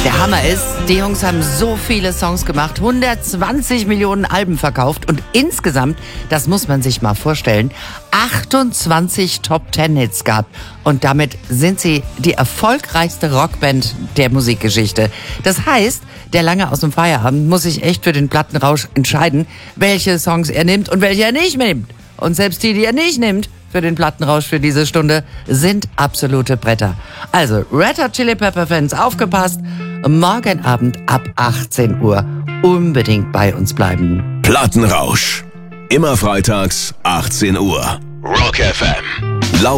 Der Hammer ist, die Jungs haben so viele Songs gemacht, 120 Millionen Alben verkauft und insgesamt, das muss man sich mal vorstellen, 28 Top-10-Hits gab. Und damit sind sie die erfolgreichste Rockband der Musikgeschichte. Das heißt, der Lange aus dem Feierabend muss sich echt für den Plattenrausch entscheiden, welche Songs er nimmt und welche er nicht nimmt. Und selbst die er nicht nimmt für den Plattenrausch für diese Stunde, sind absolute Bretter. Also, Red Hot Chili Pepper Fans, aufgepasst, morgen Abend ab 18 Uhr unbedingt bei uns bleiben. Plattenrausch. Immer freitags 18 Uhr. Rock FM.